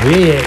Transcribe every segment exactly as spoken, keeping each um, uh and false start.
Oye, eh,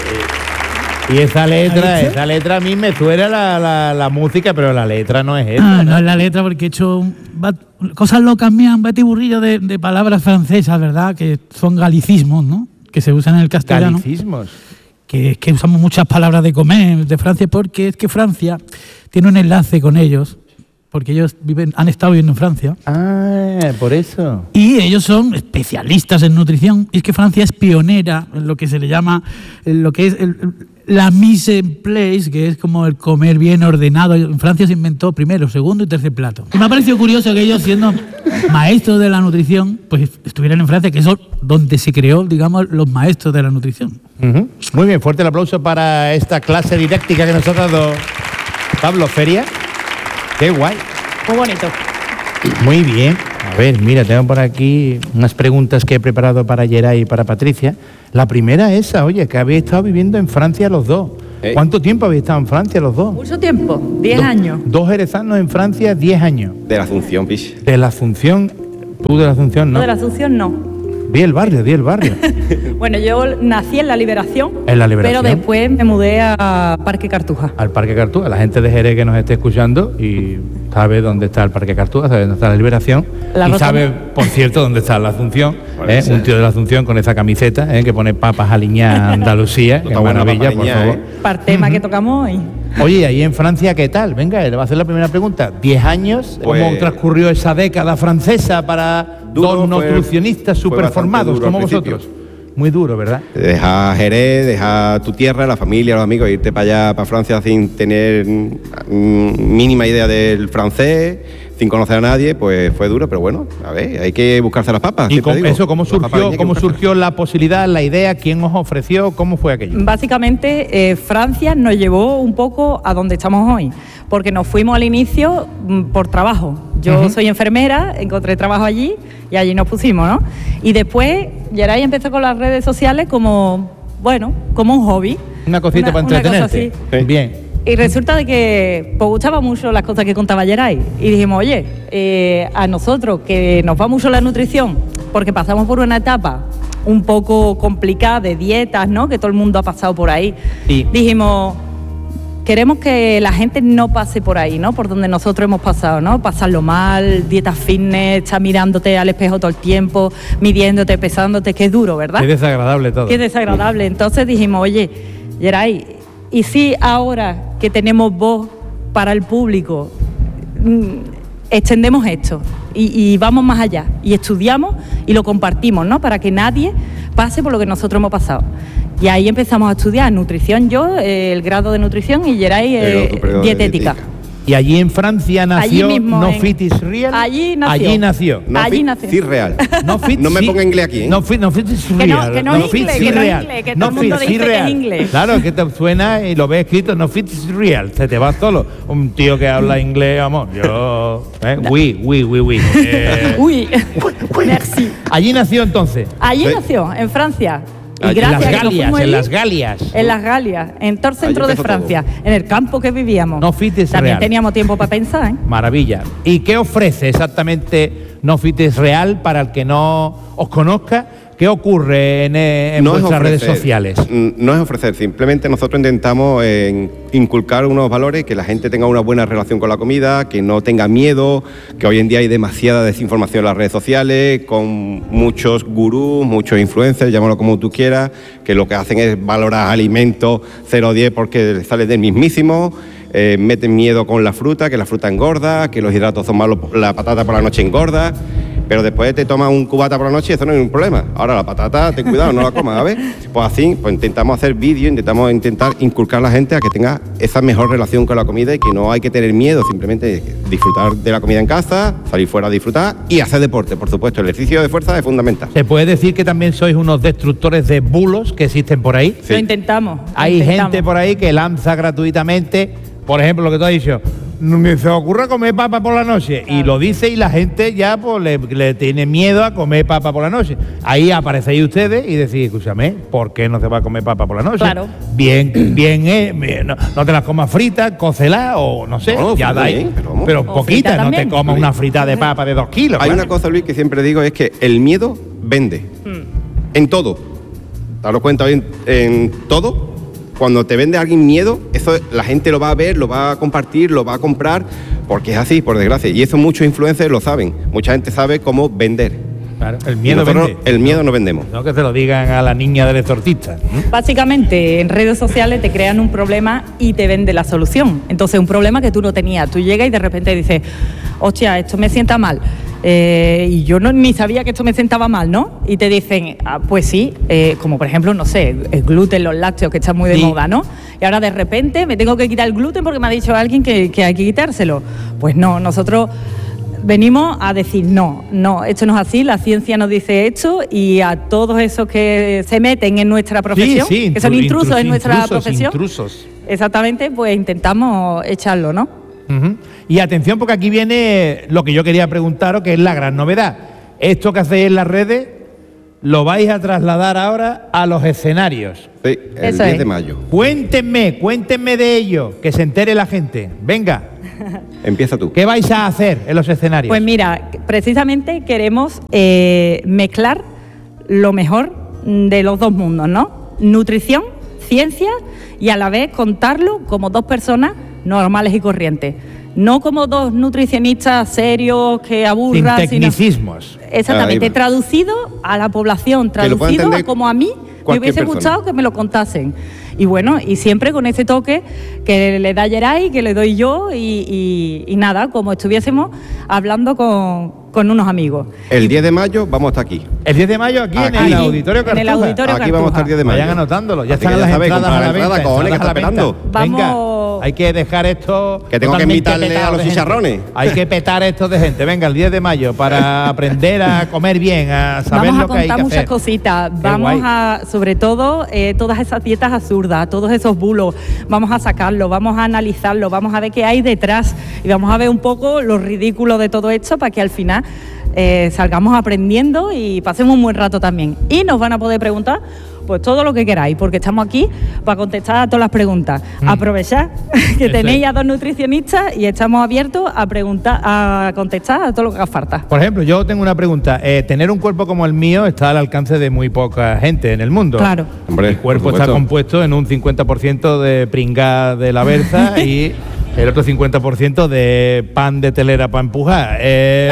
y esa letra, esa letra a mí me suena la, la, la música, pero la letra no es esa. Ah, no es la letra porque he hecho un, bat, cosas locas mías, un batiburrillo de, de palabras francesas, ¿verdad? Que son galicismos, ¿no? Que se usan en el castellano. Galicismos. Que es que usamos muchas palabras de comer de Francia porque es que Francia tiene un enlace con ellos, porque ellos viven, han estado viviendo en Francia. Ah, por eso. Y ellos son especialistas en nutrición. Y es que Francia es pionera en lo que se le llama, en lo que es el, la mise en place, que es como el comer bien ordenado. En Francia se inventó primero, segundo y tercer plato. Y me ha parecido curioso que ellos, siendo maestros de la nutrición, pues estuvieran en Francia, que es donde se creó, digamos, los maestros de la nutrición. Uh-huh. Muy bien, fuerte el aplauso para esta clase didáctica que nos ha dado Pablo Feria. Qué guay. Muy bonito. Muy bien. A ver, mira, tengo por aquí unas preguntas que he preparado para Geray y para Patricia. La primera es esa, oye, que habéis estado viviendo en Francia los dos. ¿Eh? ¿Cuánto tiempo habéis estado en Francia los dos? Mucho tiempo, diez Do- años. Dos jerezanos en Francia, diez años. De la Asunción, pish. De la Asunción, tú de la Asunción, ¿no? No, de la Asunción no. Di el barrio, di el barrio. Bueno, yo nací en La Liberación, En La Liberación. pero después me mudé a Parque Cartuja. Al Parque Cartuja, la gente de Jerez que nos esté escuchando y sabe dónde está el Parque Cartuja, sabe dónde está la Liberación La y rotonda. sabe, por cierto, dónde está la Asunción, ¿eh? Un tío de la Asunción con esa camiseta, ¿eh? Que pone papas aliñadas Andalucía, que Está buena maravilla, papa por aliñada, favor. ¿eh? Para el tema que tocamos hoy. Oye, ahí en Francia, ¿qué tal? Venga, le va a hacer la primera pregunta. ¿Diez años? Pues- ¿Cómo transcurrió esa década francesa para Duro, dos fue- nutricionistas fue superformados bastante duro como al vosotros? principio. Muy duro, ¿verdad? Dejar Jerez, dejar tu tierra, la familia, los amigos, irte para allá, para Francia sin tener mm, mínima idea del francés, sin conocer a nadie, pues fue duro, pero bueno, a ver, hay que buscarse las papas. ¿Y siempre cómo, digo. eso cómo Las papas surgió, hay que cómo buscárselas. surgió la posibilidad, la idea, quién os ofreció, cómo fue aquello? Básicamente, eh, Francia nos llevó un poco a donde estamos hoy, porque nos fuimos al inicio mm, por trabajo. Yo Ujú. soy enfermera, encontré trabajo allí y allí nos pusimos, ¿no? Y después, Geray empezó con las redes sociales como, bueno, como un hobby. Una cosita Una- para una cosa entretenerte. así. Bien. Y resulta de que pues, gustaba mucho las cosas que contaba Geray. Y dijimos, oye, eh, a nosotros que nos va mucho la nutrición, porque pasamos por una etapa un poco complicada de dietas, ¿no? Que todo el mundo ha pasado por ahí. Sí. Dijimos, queremos que la gente no pase por ahí, ¿no? Por donde nosotros hemos pasado, ¿no? Pasarlo mal, dietas fitness, estar mirándote al espejo todo el tiempo, midiéndote, pesándote, que es duro, ¿verdad? Qué desagradable todo. Qué desagradable. Entonces dijimos, oye, Geray, ¿y si ahora que tenemos voz para el público, mm, extendemos esto y, y vamos más allá y estudiamos y lo compartimos, ¿no? Para que nadie pase por lo que nosotros hemos pasado. Y ahí empezamos a estudiar nutrición, yo, eh, el grado de nutrición, y Geray, El eh, otro periodo de dietética. dietética. Y allí en Francia nació Allí mismo, No en- Fit is Real. Allí nació. Allí nació. No, Allí fi- nació. sí, real. No, fit, No me sí. ponga inglés aquí, ¿eh? No fit, no fit is Que real. no- que no es fit, inglés, sí, que no es real. inglés, que No todo el mundo fit, sí, dice que es real. inglés. Claro, que te suena y lo ves escrito, no fit is real. Se te va solo. Un tío que habla inglés, vamos, yo... ¿eh? Oui, oui, oui, oui. Eh, Uy, merci. allí nació entonces. Allí Sí. nació, en Francia. Y Allí. En las gracias a que nos Galias, fuimos en allí, las Galias. En las Galias, en todo el centro Allí de empezó Francia, en el campo que vivíamos. No fit is También real. teníamos tiempo para pensar, ¿eh? Maravilla. ¿Y qué ofrece exactamente No Fit is Real para el que no os conozca? ¿Qué ocurre en, eh, en No es vuestras redes ofrecer, sociales? mm, No es ofrecer, simplemente nosotros intentamos eh, inculcar unos valores, que la gente tenga una buena relación con la comida, que no tenga miedo, que hoy en día hay demasiada desinformación en las redes sociales, con muchos gurús, muchos influencers, llámalo como tú quieras, que lo que hacen es valorar alimentos cero a diez porque les sale del mismísimo. Eh, meten miedo con la fruta, que la fruta engorda, que los hidratos son malos, la patata por la noche engorda, pero después te tomas un cubata por la noche y eso no es un problema. Ahora la patata, ten cuidado, no la comas, ¿sabes? Pues así, pues intentamos hacer vídeos, intentamos intentar inculcar a la gente a que tenga esa mejor relación con la comida y que no hay que tener miedo, simplemente disfrutar de la comida en casa, salir fuera a disfrutar y hacer deporte, por supuesto. El ejercicio de fuerza es fundamental. ¿Se puede decir que también sois unos destructores de bulos que existen por ahí? Sí. Lo intentamos. lo Hay intentamos. gente por ahí que lanza gratuitamente, por ejemplo, lo que tú has dicho, me se ocurre comer papa por la noche, y lo dice y la gente ya pues le, le tiene miedo a comer papa por la noche. Ahí aparecéis ustedes y decís, escúchame, ¿por qué no se va a comer papa por la noche? Claro. Bien, bien, eh, bien, no, no te las comas fritas, cócelas o no sé, No, ya frita dais, bien, pero vamos. pero O poquitas, frita no te también. comas Sí. una frita de papa de dos kilos. Hay claro. una cosa, Luis, que siempre digo, es que el miedo vende. Mm. En todo. daros cuenta hoy en, en todo, cuando te vende alguien miedo, eso la gente lo va a ver, lo va a compartir, lo va a comprar, porque es así, por desgracia. Y eso muchos influencers lo saben. Mucha gente sabe cómo vender. Claro, el miedo Nosotros vende. el miedo no vendemos. No que se lo digan a la niña del exorcista. Básicamente, en redes sociales te crean un problema y te vende la solución. Entonces, un problema que tú no tenías. Tú llegas y de repente dices, hostia, esto me sienta mal. Eh, y yo no, ni sabía que esto me sentaba mal, ¿no? Y te dicen, ah, pues sí, eh, como por ejemplo, no sé, el gluten, los lácteos, que están muy de Sí. moda, ¿no? Y ahora de repente me tengo que quitar el gluten porque me ha dicho alguien que, que hay que quitárselo. Pues no, nosotros venimos a decir no, no, esto no es así, la ciencia nos dice esto, y a todos esos que se meten en nuestra profesión, sí, que son intru- intrusos intrus- en nuestra intrusos, profesión, intrusos. exactamente, pues intentamos echarlo, ¿no? Ujú. Y atención, porque aquí viene lo que yo quería preguntaros, que es la gran novedad. Esto que hacéis en las redes lo vais a trasladar ahora a los escenarios. Sí, el Eso diez es. de mayo. Cuéntenme, cuéntenme de ello, que se entere la gente. Venga, Empieza tú. ¿qué vais a hacer en los escenarios? Pues mira, precisamente queremos eh, mezclar lo mejor de los dos mundos, ¿no? Nutrición, ciencia, y a la vez contarlo como dos personas normales y corrientes. No como dos nutricionistas serios que Sin aburran, sino... tecnicismos. Exactamente, Ahí va. traducido a la población, Que lo pueda traducido a entender como a mí me cualquier hubiese persona. gustado que me lo contasen. Y bueno, y siempre con ese toque que le da Geray, que le doy yo, y, y- y nada, como estuviésemos hablando con, con unos amigos. El diez de mayo vamos a estar aquí. El diez de mayo aquí, en Aquí. el Auditorio En el Cartuja. Auditorio Aquí vamos a estar el diez de mayo. Vayan anotándolo, ya Así están que las sabéis, entradas a comprar la la entrada, venta. cojones, que entradas está a la venta. esperando. Venga, Vamos- hay que dejar esto Que tengo que totalmente invitarle a petado los de gente. chicharrones. Hay que petar esto de gente. Venga, el diez de mayo para aprender a comer bien, a saber Vamos a lo que hay que contar muchas hacer. cositas. Qué Vamos guay. a, sobre todo, eh, todas esas dietas absurdas, todos esos bulos, vamos a sacarlos, vamos a analizarlos, vamos a ver qué hay detrás y vamos a ver un poco lo ridículo de todo esto para que al final eh, salgamos aprendiendo y pasemos un buen rato también. Y nos van a poder preguntar pues todo lo que queráis, porque estamos aquí para contestar a todas las preguntas. Mm. Aprovechad que Eso tenéis es. a dos nutricionistas y estamos abiertos a preguntar, a contestar a todo lo que haga falta. Por ejemplo, yo tengo una pregunta. Eh, tener un cuerpo como el mío está al alcance de muy poca gente en el mundo. Claro. Hombre, Mi cuerpo por está supuesto. compuesto en un cincuenta por ciento de pringá de la berza y el otro cincuenta por ciento de pan de telera para empujar. Eh,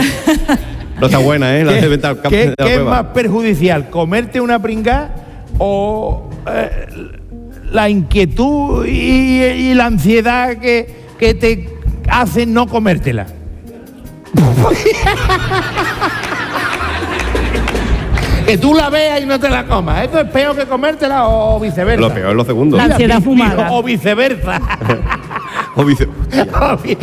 No está buena, ¿eh? La ¿Qué, de venta al campo qué- de la qué es cueva. más perjudicial? ¿Comerte una pringá o eh, la inquietud y, y la ansiedad que, que te hace no comértela? Que tú la veas y no te la comas. ¿Esto es peor que comértela o viceversa? Lo peor es lo segundo. La ansiedad fumada. O viceversa. O vice- O vi-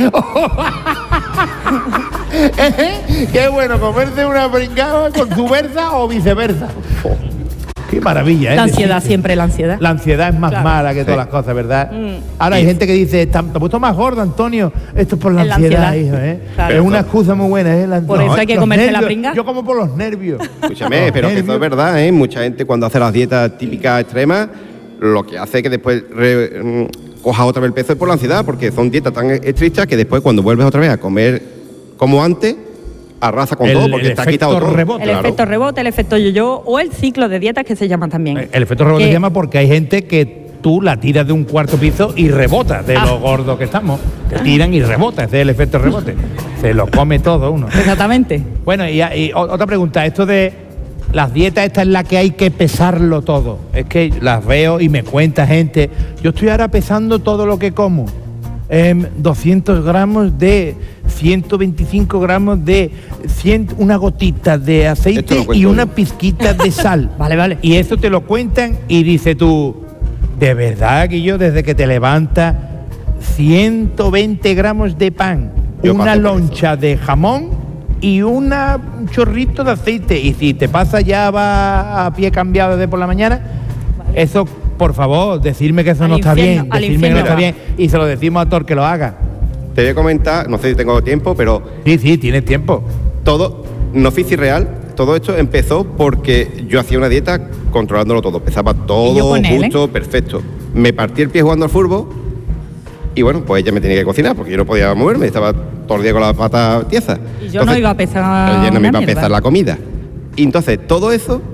Qué bueno, comerse una pringada con tu berza o viceversa. Qué maravilla, ¿eh? La de ansiedad, chiste. siempre la ansiedad. La ansiedad es más Claro. mala que todas Sí. las cosas, ¿verdad? Mm. Ahora hay gente que dice, te has puesto más gordo, Antonio. Esto es por la Es la ansiedad, ansiedad. hijo, ¿eh? Claro. Es una excusa muy buena, ¿eh? La- Por eso hay que los comerse la nervios. pringa. Yo como por los nervios. Escúchame, Los pero que eso nervios. es verdad, ¿eh? Mucha gente cuando hace las dietas típicas extremas, lo que hace es que después re- mm, coja otra vez el peso es por la ansiedad, porque son dietas tan estrictas que después cuando vuelves otra vez a comer como antes, arrasa con El- todo, porque el te ha quitado efecto todo. rebote. El Claro. efecto rebote, el efecto yo-yo o el ciclo de dietas que se llama también. Eh, El efecto rebote Que- se llama porque hay gente que tú la tiras de un cuarto piso y rebota de Ah. lo gordo que estamos. Te tiran y rebota, ese es el efecto rebote. Se lo come todo uno. Exactamente. Bueno, y, y o- otra pregunta, esto de las dietas, esta es la que hay que pesarlo todo. Es que las veo y me cuenta gente, yo estoy ahora pesando todo lo que como. Em, doscientos gramos de, ciento veinticinco gramos de, cien, una gotita de Esto aceite lo cuento y una yo. pizquita de sal. Vale, vale. Y eso te lo cuentan y dice tú, de verdad que yo desde que te levantas, ciento veinte gramos de pan, Yo una paso por loncha de jamón y una, un chorrito de aceite. Y si te pasa ya va a pie cambiado desde por la mañana, eso, por favor, decirme que eso Al no está infierno, bien, al decirme que no infierno está va. bien y se lo decimos a Thor que lo haga. Te voy a comentar, no sé si tengo tiempo, pero Sí, sí, tienes tiempo. todo, no físico real, todo esto empezó porque yo hacía una dieta controlándolo todo. Pesaba Y yo todo con él, ¿eh? justo, perfecto. Me partí el pie jugando al fútbol y bueno, pues ella me tenía que cocinar porque yo no podía moverme, estaba todo el día con la pata tiesa. Y yo no iba a pesar Ella no me una iba a mierda. pesar la comida. Y entonces todo eso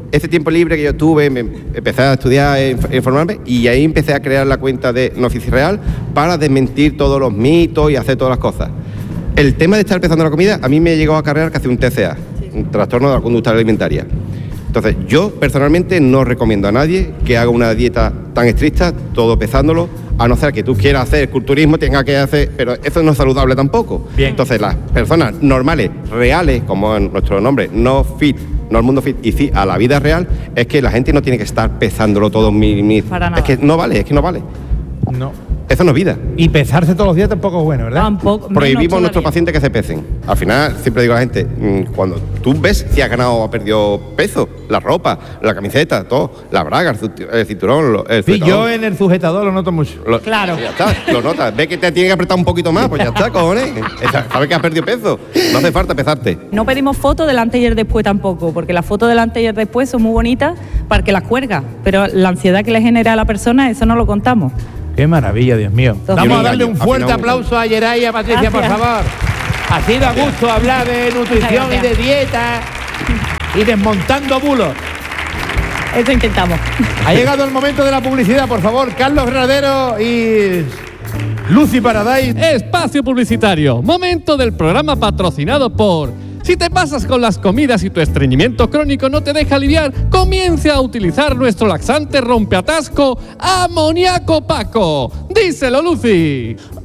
ese tiempo libre que yo tuve, me empecé a estudiar, a informarme, y ahí empecé a crear la cuenta de Nofici Real para desmentir todos los mitos y hacer todas las cosas. El tema de estar pesando la comida, a mí me llegó a cargar casi un T C A, sí. un trastorno de la conducta alimentaria. Entonces, yo personalmente no recomiendo a nadie que haga una dieta tan estricta, todo pesándolo, a no ser que tú quieras hacer culturismo, tenga que hacer, pero eso no es saludable tampoco. Bien. Entonces, las personas normales, reales, como en nuestro nombre, no fit, no el mundo fit, y sí a la vida real, es que la gente no tiene que estar pesándolo todo mil, mil. Para nada. Es que no vale, es que no vale. No. Eso no es vida. Y pesarse todos los días tampoco es bueno, ¿verdad? Tampoco. Prohibimos a nuestros pacientes que se pesen. Al final, siempre digo a la gente, cuando tú ves si has ganado o has perdido peso, la ropa, la camiseta, todo, la braga, el cinturón, el sí, yo en el sujetador lo noto mucho. Lo, claro. Ya está, lo notas. Ve que te tiene que apretar un poquito más, pues ya está, cojones. Sabes que has perdido peso. No hace falta pesarte. No pedimos fotos del antes y el después tampoco, porque las fotos del antes y el después son muy bonitas para que las cuelga, pero la ansiedad que le genera a la persona, eso no lo contamos. Qué maravilla, Dios mío. Entonces, vamos a darle un fuerte aplauso a Yeray y a Patricia, gracias. por favor. Ha sido a gusto hablar de nutrición y de dieta y desmontando bulos. Eso intentamos. Ha llegado el momento de la publicidad, por favor. Carlos Gradero y Lucy Paradise. Espacio publicitario. Momento del programa patrocinado por... Si te pasas con las comidas y tu estreñimiento crónico no te deja aliviar, comienza a utilizar nuestro laxante rompeatasco Amoníaco Paco. Díselo, Lucy.